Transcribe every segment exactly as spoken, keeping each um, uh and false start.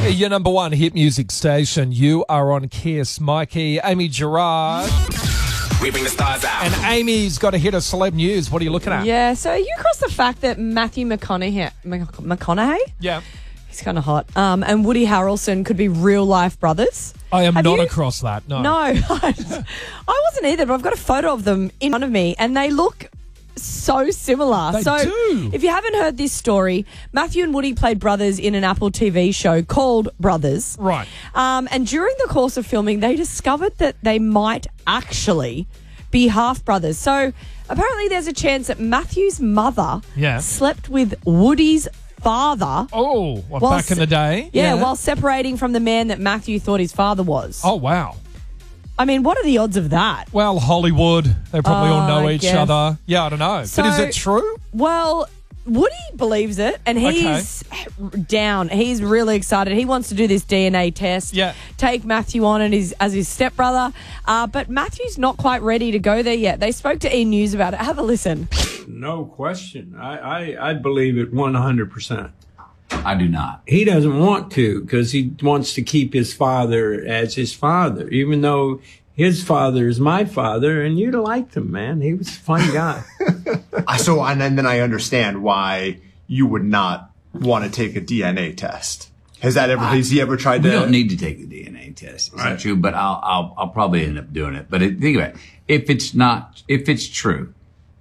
Your number one hit music station. You are on Kiss. Mikey, Amy Gerard. We bring the stars out. And Amy's got a hit of celeb news. What are you looking at? Yeah, so you across the fact that Matthew McConaughey, McConaughey? Yeah. He's kind of hot. Um, and Woody Harrelson could be real-life brothers. I am Have not you? across that, no. No, I wasn't either, but I've got a photo of them in front of me, and they look so similar. They so do. If you haven't heard this story, Matthew and Woody played brothers in an Apple T V show called Brothers. Right. Um, and during the course of filming, they discovered that they might actually be half brothers. So apparently there's a chance that Matthew's mother Yeah. slept with Woody's father. Oh, what, while back in the day? Yeah, while separating from the man that Matthew thought his father was. Oh, wow. I mean, what are the odds of that? Well, Hollywood, they probably all Oh, know I each guess. other. Yeah, I don't know. So- but is it true? Well, Woody believes it, and he's down. He's really excited. He wants to do this D N A test. Yeah. Take Matthew on and his, as his stepbrother. Uh, but Matthew's not quite ready to go there yet. They spoke to E! News about it. Have a listen. No question. I, I, I believe it one hundred percent. I do not. He doesn't want to because he wants to keep his father as his father, even though his father is my father, and you'd have liked him, man. He was a fun guy. I so and then I understand why you would not want to take a D N A test. Has that ever? I, has he ever tried we to? We don't need to take the D N A test. It's right. not true, but I'll I'll I'll probably end up doing it. But it, think about it. If it's not, if it's true.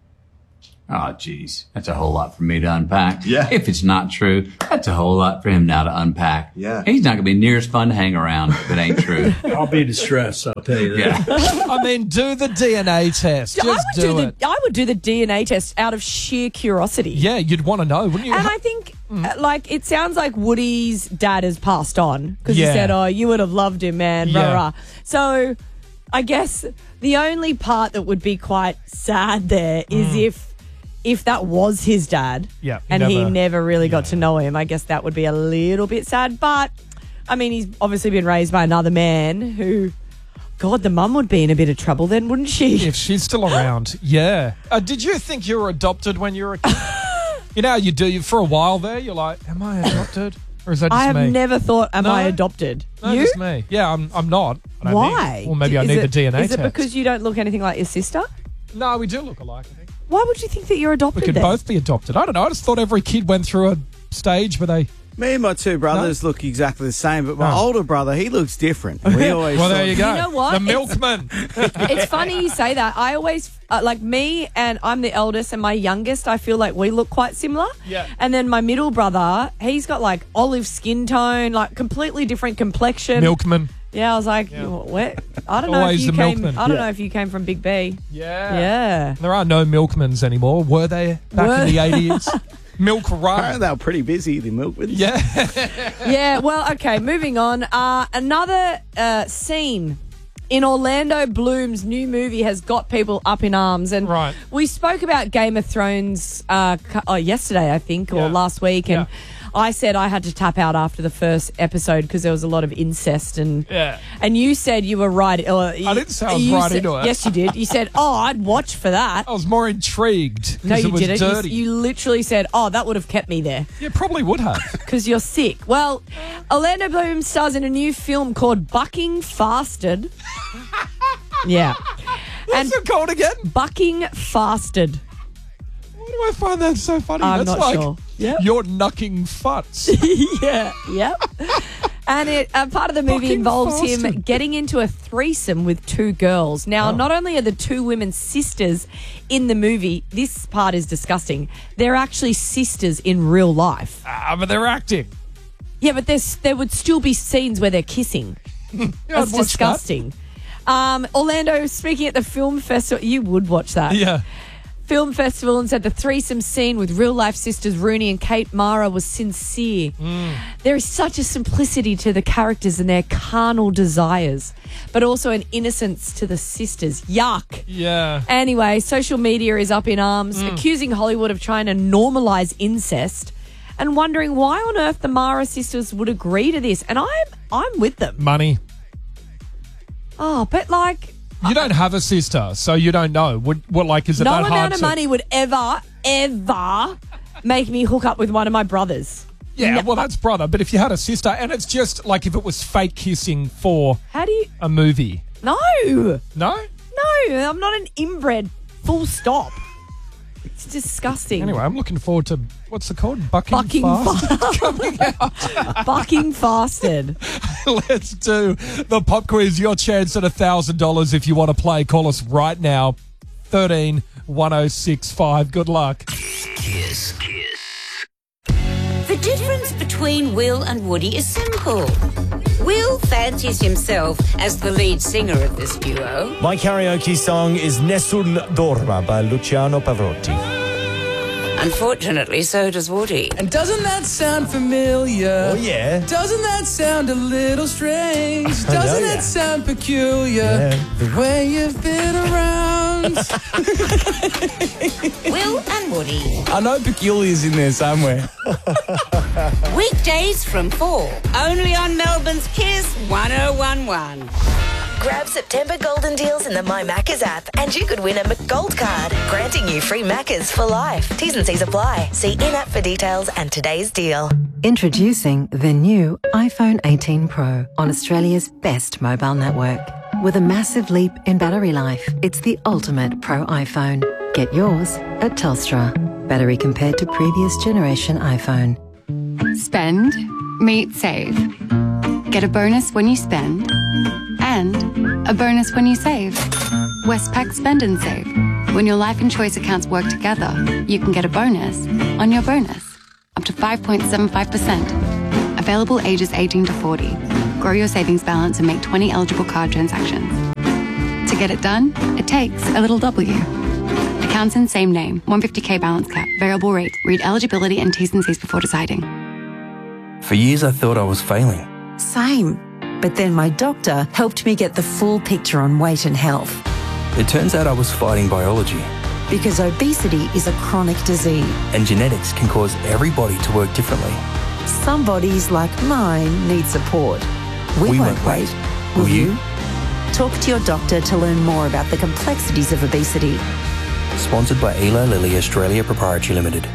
Oh, geez. That's a whole lot for me to unpack. Yeah. If it's not true, that's a whole lot for him now to unpack. Yeah. He's not going to be near as fun to hang around if it ain't true. I'll be distressed, I'll tell you that. Yeah. I mean, do the D N A test. Just I would do, do, it. the I would do the D N A test out of sheer curiosity. Yeah, you'd want to know, wouldn't you? And I think, uh, like, it sounds like Woody's dad has passed on because Yeah. he said, "Oh, you would have loved him, man." Rah, Yeah. rah. So, I guess the only part that would be quite sad there is if. If that was his dad Yeah, he and he never- never really got to know him, I guess that would be a little bit sad. But, I mean, he's obviously been raised by another man who, God, the mum would be in a bit of trouble then, wouldn't she? If she's still around, yeah. Uh, did you think you were adopted when you were a kid? You know how you do, you, for a while there, you're like, am I adopted? Or is that just I have me? never thought, am No? I adopted? No, you? just me. Yeah, I'm I'm not. I don't Why? Need, well, maybe I Is need it- the D N A Is test. it because you don't look anything like your sister? No, we do look alike, I think. Why would you think that you're adopted We could then? both be adopted. I don't know. I just thought every kid went through a stage where they... Me and my two brothers look exactly the same, but my Oh. older brother, he looks different. We always Well, thought, there you go. You know what? The It's- milkman. It's funny you say that. I always, uh, like me and I'm the eldest and my youngest, I feel like we look quite similar. Yeah. And then my middle brother, he's got like olive skin tone, like completely different complexion. milkman. Yeah, I was like, Yeah. what? I don't know Always if you the came. milkman. I don't Yeah. know if you came from Big B. Yeah. Yeah. There are no milkmans anymore. Were they back Were- in the eighties? Milk apparently run. they were pretty busy, the milkmans. Yeah. Yeah. Well, okay. Moving on. Uh, another uh, scene in Orlando Bloom's new movie has got people up in arms, and Right. we spoke about Game of Thrones uh, cu- oh, yesterday, I think, or Yeah. last week, and. Yeah. I said I had to tap out after the first episode because there was a lot of incest and Yeah. and you said you were right. Uh, I didn't say I was right into it. Yes, you did. You said, "Oh, I'd watch for that." I was more intrigued No, because you it was didn't. You- dirty. You, literally said, "Oh, that would have kept me there yeah, probably would have. because you're sick." Well, Orlando Bloom stars in a new film called Bucking Fasted. Yeah, What's it called again? Bucking Fasted. Why do I find that so funny? I'm That's not like sure. Yep. you're knucking futs. Yeah, yep. And it, uh, part of the movie Bucking involves him Fasted. getting into a threesome with two girls. Now, Oh. not only are the two women sisters in the movie, this part is disgusting. They're actually sisters in real life. Ah, but they're acting. Yeah, but there's, there would still be scenes where they're kissing. Yeah, That's I'd watch disgusting. Um, Orlando, speaking at the film festival, you would watch that. that. Yeah. Film festival and said the threesome scene with real life sisters Rooney and Kate Mara was sincere. Mm. There is such a simplicity to the characters and their carnal desires, but also an innocence to the sisters. Yuck. Yeah. Anyway, social media is up in arms, Mm. accusing Hollywood of trying to normalize incest and wondering why on earth the Mara sisters would agree to this. And I'm I'm with them. Money. Oh, but like You don't have a sister, so you don't know. Would what like is it no that hard amount of to- money would ever, ever make me hook up with one of my brothers. Yeah, well, that's brother. But if you had a sister, and it's just like if it was fake kissing for How do you? a movie. No, No? no, I'm not an inbred. Full stop. It's disgusting. Anyway, I'm looking forward to, what's it called? Bucking, Bucking Fast? fa- Coming out. Bucking fasted. Let's do the pop quiz. Your chance at one thousand dollars if you want to play. Call us right now. thirteen one oh six five. Good luck. Kiss. Kiss. The difference between Will and Woody is simple. Will fancies himself as the lead singer of this duo. My karaoke song is Nessun Dorma by Luciano Pavarotti. Unfortunately, so does Woody. And doesn't that sound familiar? Oh, yeah. Doesn't that sound a little strange? I know, Doesn't yeah. that sound peculiar? Yeah. The way you've been around. Will and Woody. I know peculiar's in there somewhere. Weekdays from four. Only on Melbourne's Kiss one oh one one. Grab September golden deals in the My Maccas app and you could win a McGold card, granting you free Maccas for life. T's and C's apply. See in-app for details and today's deal. Introducing the new iPhone eighteen Pro on Australia's best mobile network. With a massive leap in battery life, it's the ultimate Pro iPhone. Get yours at Telstra. Battery compared to previous generation iPhone. Spend, meet, save. Get a bonus when you spend, and a bonus when you save. Westpac Spend and Save. When your life and choice accounts work together, you can get a bonus on your bonus, up to five point seven five percent. Available ages eighteen to forty. Grow your savings balance and make twenty eligible card transactions. To get it done, it takes a little W. Accounts in same name, one hundred fifty K balance cap, variable rate. Read eligibility and T's and C's before deciding. For years I thought I was failing. Same. But then my doctor helped me get the full picture on weight and health. It turns out I was fighting biology. Because obesity is a chronic disease. And genetics can cause every body to work differently. Some bodies, like mine, need support. We, We won't won't wait. wait. Will Will you? you? Talk to your doctor to learn more about the complexities of obesity. Sponsored by Eli Lilly Australia Proprietary Limited.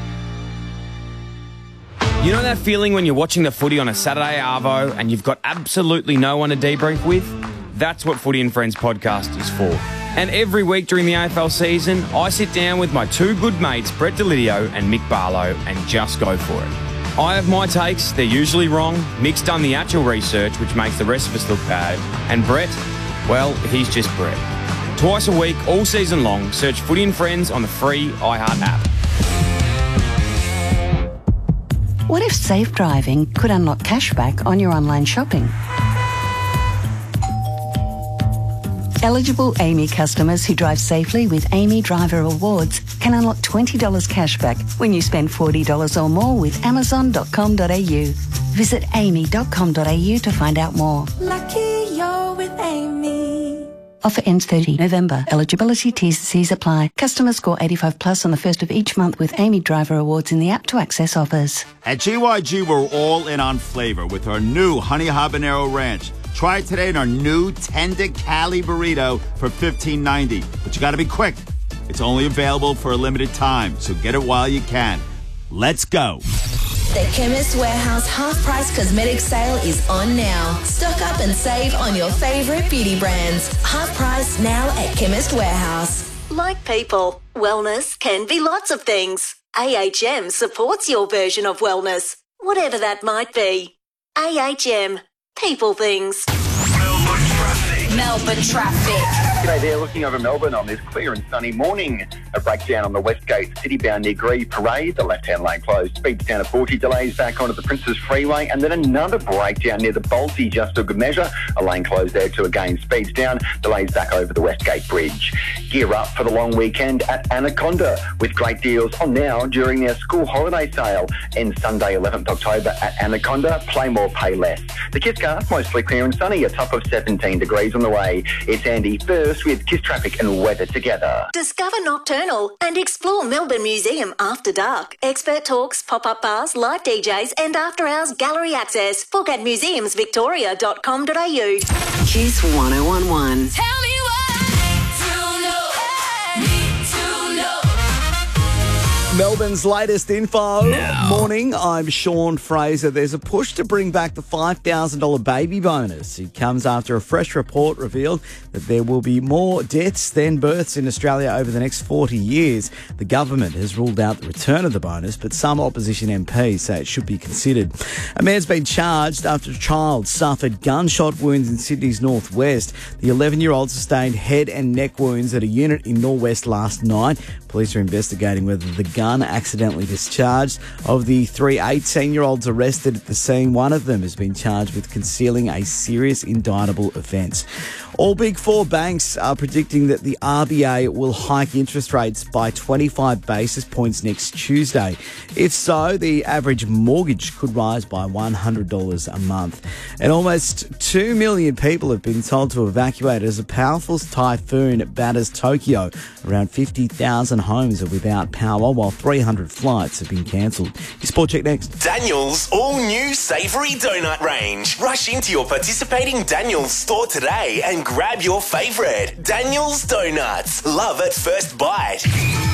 You know that feeling when you're watching the footy on a Saturday arvo and you've got absolutely no one to debrief with? That's what Footy and Friends podcast is for. And every week during the A F L season, I sit down with my two good mates, Brett Delidio and Mick Barlow, and just go for it. I have my takes, they're usually wrong. Mick's done the actual research, which makes the rest of us look bad. And Brett, well, he's just Brett. Twice a week, all season long, search Footy and Friends on the free iHeart app. What if safe driving could unlock cashback on your online shopping? Eligible Amy customers who drive safely with Amy Driver Awards can unlock twenty dollars cashback when you spend forty dollars or more with amazon dot com dot a u. Visit amy dot com dot a u to find out more. Lucky you're with Amy. Offer ends thirtieth November. Eligibility T's and C's apply. Customers score eighty-five plus on the first of each month with Amy Driver Awards in the app to access offers. At G Y G, we're all in on flavor with our new Honey Habanero Ranch. Try it today in our new Tender Cali Burrito for fifteen ninety. But you gotta be quick. It's only available for a limited time, so get it while you can. Let's go. The Chemist Warehouse half-price cosmetic sale is on now. Stock up and save on your favourite beauty brands. Half price now at Chemist Warehouse. Like people, wellness can be lots of things. A H M supports your version of wellness, whatever that might be. A H M, people things. Melbourne traffic. Melbourne traffic. G'day there, looking over Melbourne on this clear and sunny morning. A breakdown on the Westgate City-bound near Gree Parade, the left-hand lane closed. Speeds down to forty, delays back onto the Princes Freeway, and then another breakdown near the Balti, just for good measure. A lane closed there too again. Speeds down, delays back over the Westgate Bridge. Gear up for the long weekend at Anaconda with great deals on now during their school holiday sale. Ends Sunday, eleventh October at Anaconda. Play more, pay less. The Kiss Car, mostly clear and sunny, a top of seventeen degrees on the way. It's Andy first with Kiss Traffic and weather together. Discover Nocturnal and explore Melbourne Museum after dark. Expert talks, pop-up bars, live D Js and after-hours gallery access. Book at museums victoria dot com dot a u. Kiss one oh one one. Tell me what I need to know. Need to know. Melbourne's latest info. Now. Morning, I'm Sean Fraser. There's a push to bring back the five thousand dollars baby bonus. It comes after a fresh report revealed that there will be more deaths than births in Australia over the next forty years. The government has ruled out the return of the bonus, but some opposition M Ps say it should be considered. A man's been charged after a child suffered gunshot wounds in Sydney's northwest. The eleven-year-old sustained head and neck wounds at a unit in Norwest last night. Police are investigating whether the gun accidentally discharged. Of the three eighteen-year-olds arrested at the scene, one of them has been charged with concealing a serious indictable offence. All Big Four banks are predicting that the R B A will hike interest rates by twenty-five basis points next Tuesday. If so, the average mortgage could rise by one hundred dollars a month. And almost two million people have been told to evacuate as a powerful typhoon batters Tokyo. Around fifty thousand homes are without power, while three hundred flights have been cancelled. Your Sport Check next. Daniel's all-new savoury donut range. Rush into your participating Daniel's store today and grab your favourite. Daniel's Donuts. Love at first bite.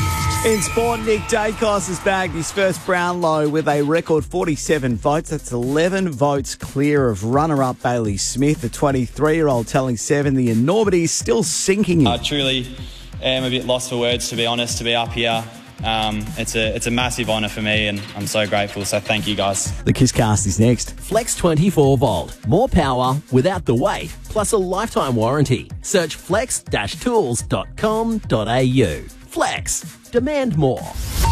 In sport, Nick Dacos has bagged his first Brownlow with a record forty-seven votes. That's eleven votes clear of runner-up Bailey Smith. The twenty-three-year-old telling Seven the enormity is still sinking in. I truly am a bit lost for words, to be honest, to be up here. Um, it's a it's a massive honour for me, and I'm so grateful. So thank you, guys. The Kisscast is next. Flex twenty-four volt. More power without the weight, plus a lifetime warranty. Search flex tools dot com dot a u. Flex. Demand more.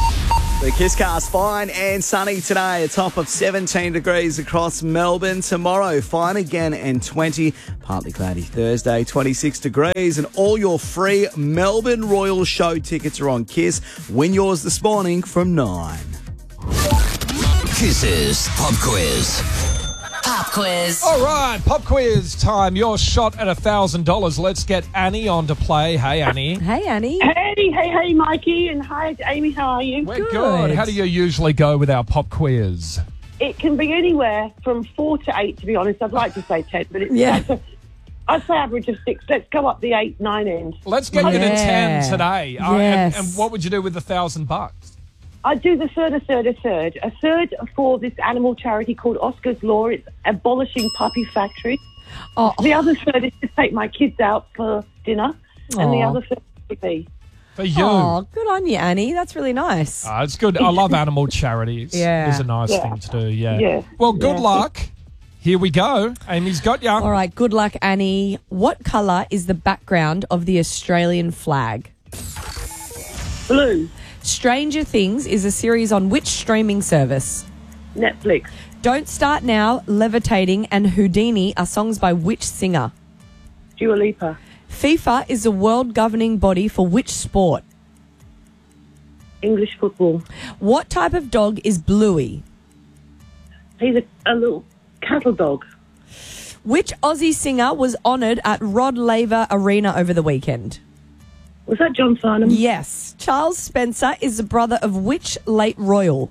The Kisscast, fine and sunny today. A top of seventeen degrees across Melbourne. Tomorrow, fine again and twenty. Partly cloudy Thursday, twenty-six degrees. And all your free Melbourne Royal Show tickets are on Kiss. Win yours this morning from nine. Kiss's Pop Quiz. Pop quiz. All right, pop quiz time. Your shot at one thousand dollars. Let's get Annie on to play. Hey, Annie. Hey, Annie. Hey, hey, hey, Mikey, and hi, Amy. How are you? We're good. good. How do you usually go with our pop quiz? It can be anywhere from four to eight, to be honest. I'd like to say ten, but it's Yeah. like a, I'd say average of six. Let's go up the eight, nine end. Let's get you to Yeah. ten today. Uh, and, Yes. and what would you do with a thousand bucks? I'd do the third, a third, a third. A third for this animal charity called Oscar's Law. It's abolishing puppy factories. Oh. The other third is to take my kids out for dinner. And the Aw. other third would be... For you. Oh, good on you, Annie. That's really nice. Uh, it's good. I love animal charities. Yeah. It's a nice Yeah. thing to do, yeah. Yeah. Well, good Yeah. luck. Here we go. Amy's got ya. All right, good luck, Annie. What colour is the background of the Australian flag? Blue. Stranger Things is a series on which streaming service? Netflix. Don't Start Now, Levitating, and Houdini are songs by which singer? Dua Lipa. FIFA is the world governing body for which sport? English football. What type of dog is Bluey? He's a, a little cattle dog. Which Aussie singer was honoured at Rod Laver Arena over the weekend? Was that John Farnham? Yes. Charles Spencer is the brother of which late royal?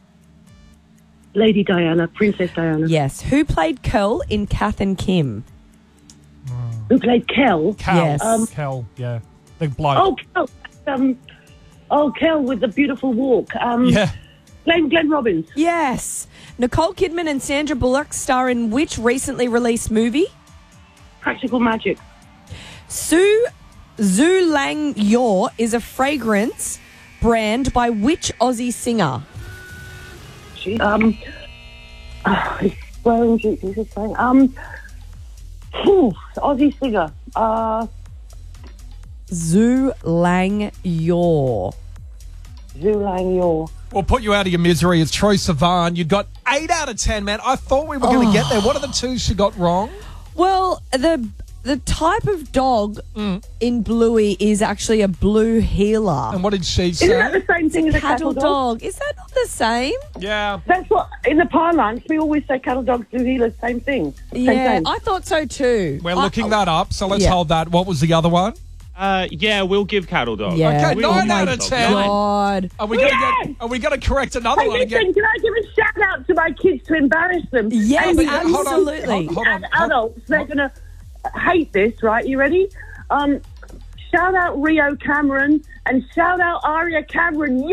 Lady Diana, Princess Diana. Yes. Who played Curl in Kath and Kim? Who played Kel? Cal. Yes. Um, Cal, yeah. The bloke. Oh, Kel. Um, oh, Kel with the beautiful walk. Um, Yeah. Glenn, Glenn Robbins. Yes. Nicole Kidman and Sandra Bullock star in which recently released movie? Practical Magic. Sue Zhu Lang Yor is a fragrance brand by which Aussie singer? She, um, oh, he's wearing Jesus is saying, um, whew, Aussie singer. Uh, Zhu Lang Yor. Zhu Lang Yor. We'll put you out of your misery. It's Troye Sivan. You got eight out of ten, man. I thought we were going to get there. What are the two she got wrong? Well, the the type of dog Mm. in Bluey is actually a blue heeler. And what did she say? Isn't that the same thing as a Cattle cattle dog. dog? Is that not the same? Yeah. That's what, in the parlance, we always say cattle dogs do healers, same thing. Same Yeah, thing. I thought so too. We're I- looking that up, so let's Yeah. hold that. What was the other one? Uh, yeah, we'll give cattle dog. Yeah. Okay, We'll nine give out cattle of dog. ten. Nine. God. Are we going to Yes! get? Are we going to correct another Hey, one and listen, get? can I give a shout out to my kids to embarrass them? Yes, And but yeah, hold on, absolutely. hold- hold on, and hold- adults, they're going to hate this, right? You ready? Um, shout out Rio Cameron and shout out Aria Cameron. Yes!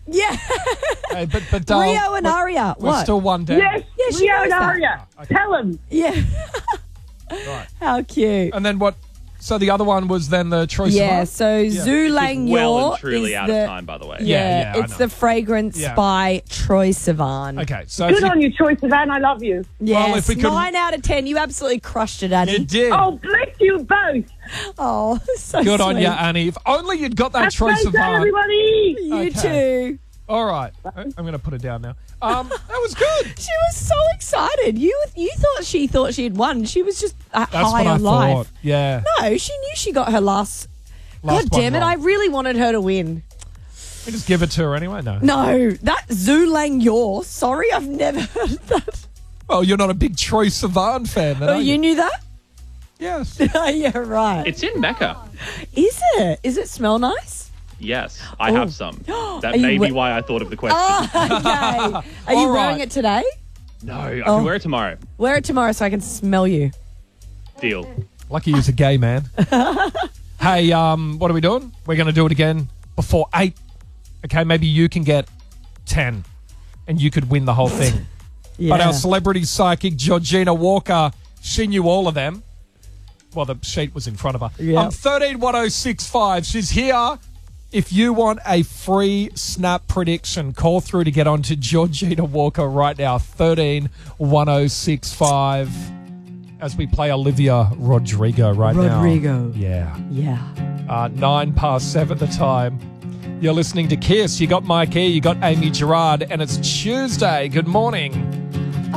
Yeah. Hey, but but uh, Rio and we're- Aria. We're What? still one down. Yes, Yeah, she Rio knows and that. Aria. Tell them. Yeah. Right. How cute. And then what? So the other one was then the choice. Yeah, of so Zhu Lang well Yor and truly is out the, of time, by the way. Yeah, Yeah, yeah, I it's know. the fragrance Yeah. by Troy Sivan. Okay, so if Good you, on you, Troy Sivan. I love you. Yes, Well, if we could- nine out of ten. You absolutely crushed it, Annie. you did. Oh, bless you both. Oh, so Good on sweet. you, Annie. If only you'd got that Have a choice great of day, art. everybody. You Okay. too. All right, I- I'm going to put it down now. Um, that was good. She was so excited. You you thought she thought she'd won. She was just uh, That's high what I on life. thought. Yeah. No, she knew she got her last. Last God damn one it! wrong. I really wanted her to win. We just give it to her anyway. No. No, that Zhu Lang Yor. Sorry, I've never heard of that. Well, you're not a big Troy Sivan fan, then, Oh, are you you? knew that? Yes. Yeah, right. It's in Mecca. Is it? Is it smell nice? Yes, I Oh. have some. That Are you may we- be why I thought of the question. Oh, okay. Are you All wearing right. it today? No, I Oh. can wear it tomorrow. Wear it tomorrow so I can smell you. Deal. Lucky you're a gay man. Hey, um, what are we doing? We're going to do it again before eight. Okay, maybe you can get ten and you could win the whole thing. But Yeah. our celebrity psychic, Georgina Walker, she knew all of them. Well, the sheet was in front of her. Yeah. Um, thirteen one oh six five. She's here. If you want a free snap prediction, call through to get on to Georgina Walker right now. thirteen one oh six five. As we play Olivia Rodrigo right now. Rodrigo. Yeah. Yeah. Uh, nine past seven the time. You're listening to Kiss. You got Mike E, you got Amy Gerard, and it's Tuesday. Good morning.